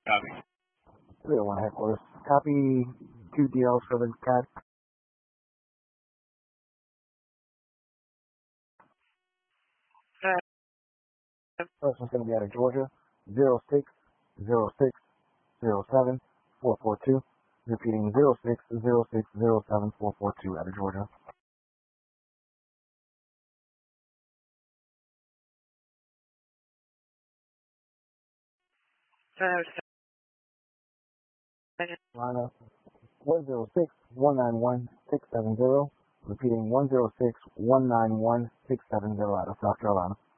Copy. 301 headquarters. Copy 2 DLs for the CAD. First one's going to be out of Georgia. 060607 Repeating 060607 out of Georgia. Line up 106191670. Repeating 106191670 out of South Carolina.